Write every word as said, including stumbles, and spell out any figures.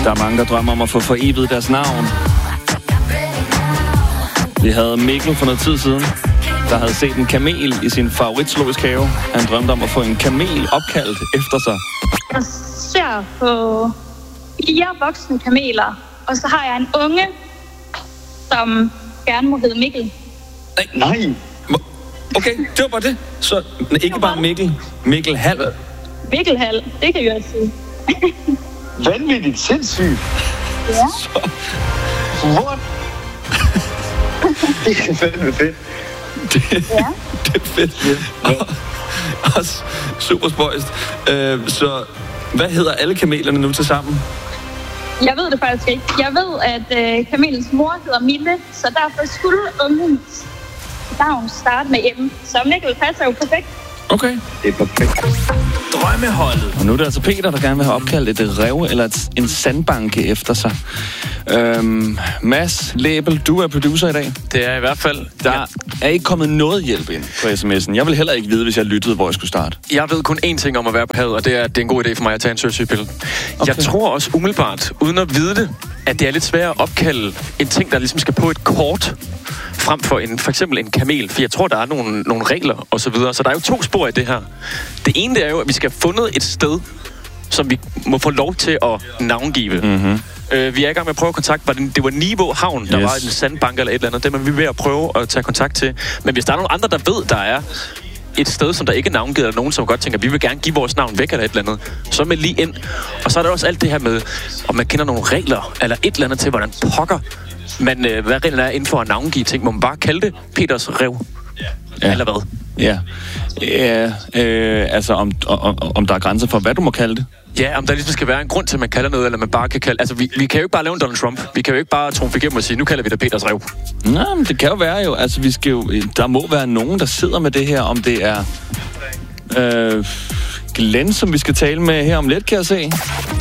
Der er mange, der drømmer om at få foreviget deres navn. Vi havde Mikkel for noget tid siden, der havde set en kamel i sin favoritzoologisk have. Han drømte om at få en kamel opkaldt efter sig. Jeg ser på fire voksne kameler, og så har jeg en unge, som gerne må hedde Mikkel. Nej. Nej. Okay, det var bare det. Så ikke bare Mikkel. Mikkel Hal. Mikkel Hal, det kan jeg også sige. Vanvittigt sindssygt. Ja. Så. What? Det er fandme fedt. Det, ja. det er fedt. Ja. Og, også super spøjst. Øh, så hvad hedder alle kamelerne nu til sammen? Jeg ved det faktisk ikke. Jeg ved, at øh, kamelens mor hedder Mille, så derfor skulle ungens navn starte med M. Så Mikkel passer jo perfekt. Okay. Det er perfekt. Drømmeholdet. Og nu er det altså Peter, der gerne vil have opkaldt et rev eller et, en sandbanke efter sig. Øhm, Mads Læbel, du er producer i dag. Det er i hvert fald. Der ja. er ikke kommet noget hjælp ind på sms'en. Jeg vil heller ikke vide, hvis jeg lyttede, hvor jeg skulle starte. Jeg ved kun én ting om at være på havet, og det er, det er en god idé for mig at tage en søsygepille. Okay. Jeg tror også umiddelbart, uden at vide det, at det er lidt svært at opkalde en ting, der ligesom skal på et kort, frem for en, for eksempel en kamel. For jeg tror, der er nogle, nogle regler og så videre. Så der er jo to spor i det her. Det ene det er jo, at vi skal have fundet et sted, som vi må få lov til at navngive. Mm-hmm. Øh, vi er i gang med at prøve at kontakte. Det var Niveau Havn, der yes. var en sandbank eller et eller andet. Det er vi ved at prøve at tage kontakt til. Men hvis der er nogle andre, der ved, der er et sted, som der ikke er navngivet, eller nogen, som godt tænker, at vi vil gerne give vores navn væk eller et eller andet, så med lige ind. Og så er der også alt det her med, om man kender nogle regler, eller et eller andet til, hvordan pokker man, øh, hvad reglerne er inden for at navngive ting. Må man bare kalde det Peters Rev? Ja. Eller hvad? Ja. Ja, øh, altså om, om, om der er grænser for, hvad du må kalde det. Ja, om der ligesom skal være en grund til, at man kalder noget, eller man bare kan kalde... Altså, vi, vi kan jo ikke bare lave en Donald Trump. Vi kan jo ikke bare trumfe igennem og sige, nu kalder vi det Peters Rev. Nej, men det kan jo være jo. Altså, vi skal jo... Der må være nogen, der sidder med det her, om det er... Øh, Glenn, som vi skal tale med her om lidt, kan jeg se.